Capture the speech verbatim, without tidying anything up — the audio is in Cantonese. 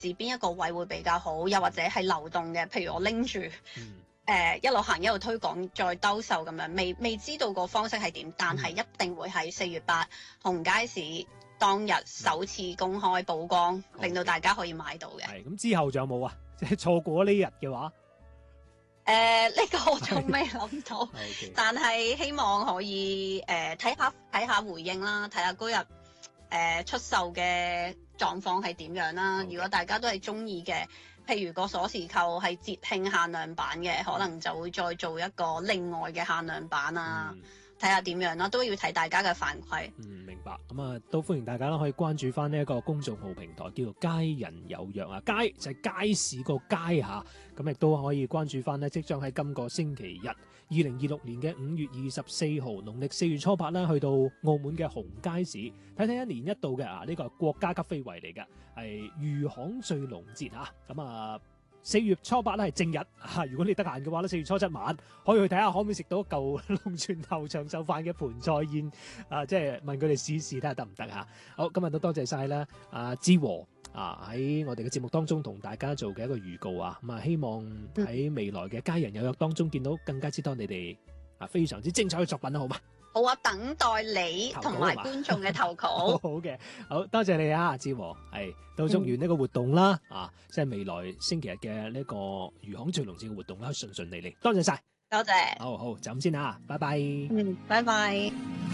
置邊一個位會比較好，又或者係流動嘅，譬如我拎住。 嗯誒、呃、一路行一路推廣，再兜售咁樣，未未知道個方式係點，但係一定會喺四月八紅街市當日首次公開曝光，嗯、令到大家可以買到嘅。 係咁之後仲有冇啊？即係錯過呢日嘅話，誒呢、 呃呢個我仲未諗到，但係希望可以誒睇下睇下回應啦，睇下嗰日誒出售嘅狀況係點樣啦。Okay. 如果大家都係中意嘅。譬如個鎖匙扣係節慶限量版嘅，可能就會再做一個另外嘅限量版啊，睇下點樣啦，都要睇大家嘅反饋。 嗯，明白。咁啊，都歡迎大家啦，可以關注翻呢一個公眾號平台，叫做佳人有約啊，街就係街市個街嚇，咁亦都可以關注翻呢，即將喺今個星期日，二零二六年嘅五月二十四號，農曆四月初八啦，去到澳門嘅紅街市睇睇一年一度嘅啊，呢個係國家級非遺嚟嘅，係魚行醉龍節嚇。咁啊，四月初八咧係正日啊，如果你得閒嘅話咧，四月初七晚可以去睇下，可唔可以食到一嚿龍泉頭長壽飯嘅盤菜宴啊？即係問佢哋試試睇下得唔得嚇。好，今日都多謝晒啦，阿之和啊喺我哋嘅節目當中同大家做嘅一個預告啊，咁啊希望喺未來嘅佳人有約當中見到更加之多你哋啊非常之精彩嘅作品啦，好嘛？ 好啊，等待你同埋觀眾嘅投稿。 好好嘅，好多謝你啊，之和，係都祝願呢個活動啦，嗯、啊，即係未來星期日嘅呢個魚行醉龍節嘅活動啦，順順利利。多謝晒， 多謝。 好好就咁先啊，拜拜。 嗯，拜拜。